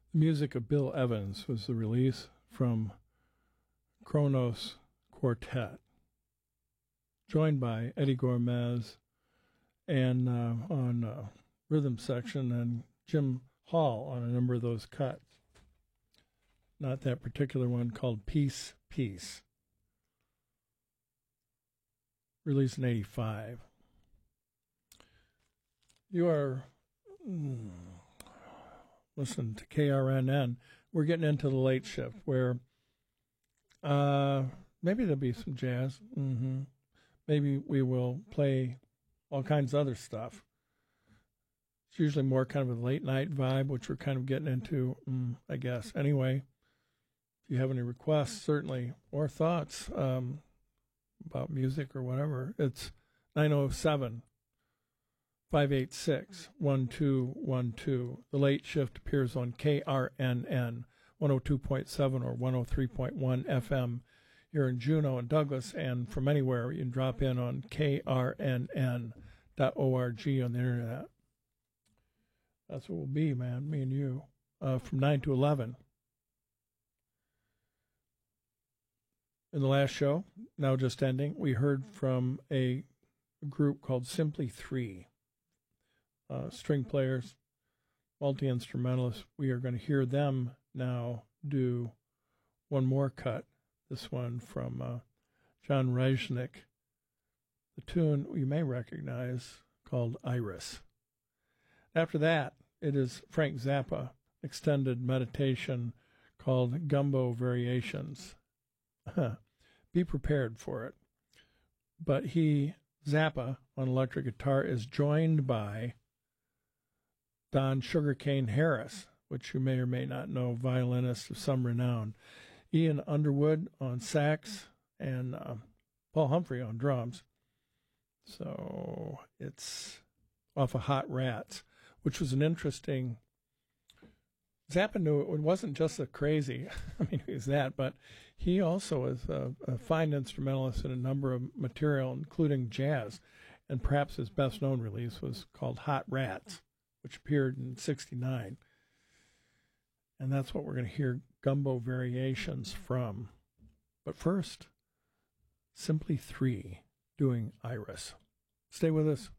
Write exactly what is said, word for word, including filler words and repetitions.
The music of Bill Evans was the release from Kronos Quartet, joined by Eddie Gormez and uh, on uh, rhythm section and Jim Hall on a number of those cuts. Not that particular one called Peace, Peace, released in eighty-five. You are mm, listening to K R N N. We're getting into the late shift where uh, maybe there'll be some jazz. Mm-hmm. Maybe we will play all kinds of other stuff. It's usually more kind of a late night vibe, which we're kind of getting into, mm, I guess. Anyway, if you have any requests, certainly, or thoughts um, about music or whatever, it's nine oh seven, five eight six, one two one two. The late shift appears on K R N N one oh two point seven or one oh three point one F M here in Juneau and Douglas, and from anywhere you can drop in on K R N N dot org on the internet. That's what we'll be, man, me and you, uh, from nine to eleven. In the last show, now just ending, we heard from a group called Simply Three. Uh, string players, multi-instrumentalists. We are going to hear them now do one more cut, this one from uh, John Reznik. The tune you may recognize called Iris. After that, it is Frank Zappa, extended meditation called Gumbo Variations. Be prepared for it. But he, Zappa, on electric guitar, is joined by Don Sugarcane Harris, which you may or may not know, violinist of some renown. Ian Underwood on sax, and uh, Paul Humphrey on drums. So it's off of Hot Rats, which was an interesting... Zappa knew it wasn't just a crazy, I mean, he was that, but he also is a, a fine instrumentalist in a number of material, including jazz, and perhaps his best-known release was called Hot Rats, which appeared in sixty-nine. And that's what we're going to hear Gumbo Variations from. But first, Simply Three doing Iris. Stay with us.